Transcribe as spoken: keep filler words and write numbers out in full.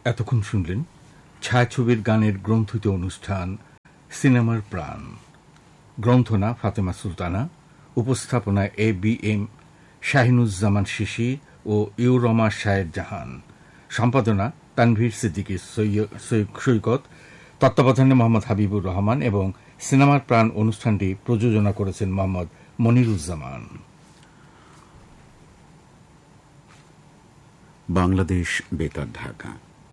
এতক্ষণ শুনলেন ছায়াছবির গানের গ্রন্থিত অনুষ্ঠান সিনেমার প্রাণ। গ্রন্থনা ফাতেমা সুলতানা, উপস্থাপনায় এ বি এম শাহিনুজ্জামান শিশি ও ইউরমা শায়ের জাহান, সম্পাদনা তানভীর সিদ্দিকী সৈকত, তত্ত্বাবধানে মোহাম্মদ হাবিবুর রহমান এবং সিনেমার প্রাণ অনুষ্ঠানটি প্রযোজনা করেছেন মোহাম্মদ মনিরুজ্জামান। বাংলাদেশ বেতার, ঢাকা।